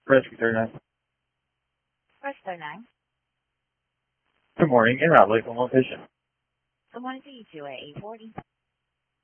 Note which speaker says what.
Speaker 1: Rescue 39.
Speaker 2: Rescue 9.
Speaker 1: Good morning. In route, Lakeland location.
Speaker 2: Good morning to you two at 840.